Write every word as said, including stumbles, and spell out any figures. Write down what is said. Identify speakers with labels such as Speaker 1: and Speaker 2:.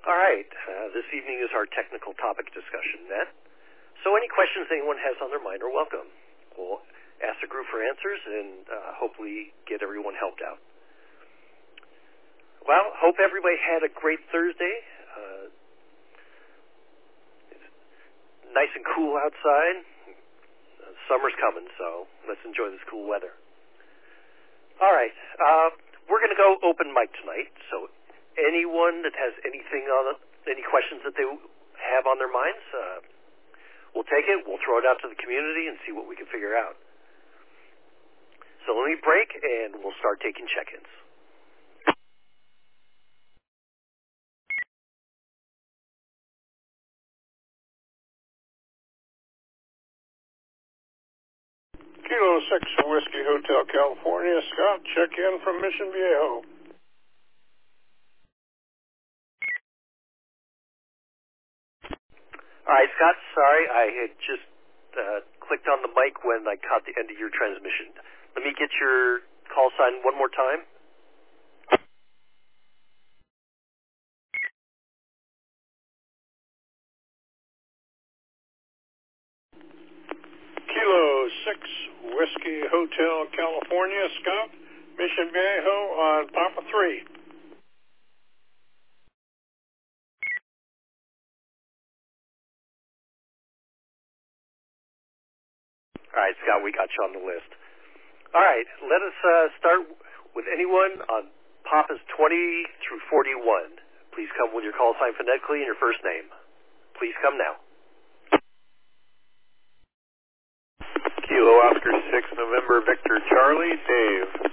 Speaker 1: All right. Uh, this evening is our technical topic discussion, Matt. So any questions anyone has on their mind are welcome. We'll ask the group for answers and uh, hopefully get everyone helped out. Well, hope everybody had a great Thursday. Uh, it's nice and cool outside. Uh, summer's coming, so let's enjoy this cool weather. All right. Uh, we're going to go open mic tonight, so anyone that has anything on any questions that they have on their minds, uh, we'll take it, we'll throw it out to the community and see what we can figure out. So let me break and we'll start taking check-ins.
Speaker 2: Kilo six Whiskey Hotel, California. Scott, check in from Mission Viejo.
Speaker 1: All right, Scott, sorry, I had just uh, clicked on the mic when I caught the end of your transmission. Let me get your call sign one more time.
Speaker 2: Kilo six Whiskey Hotel, California. Scott, Mission Viejo on Papa three.
Speaker 1: All right, Scott, we got you on the list. All right, let us uh, start with anyone on Papa's twenty through forty-one. Please come with your call sign phonetically and your first name. Please come now.
Speaker 3: Kilo Oscar six November Victor Charlie, Dave.